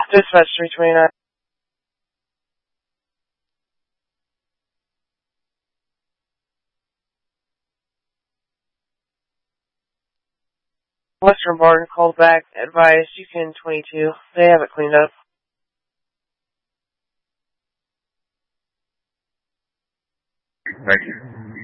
Dispatch 329. Western Barton called back, advised Yukon 22. They have it cleaned up. Thank you.